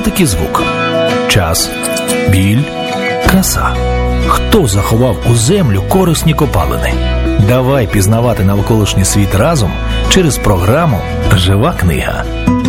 таки звук, час, біль, краса. Хто заховав у землю корисні копалини? Давай пізнавати навколишній світ разом через програму «Жива книга».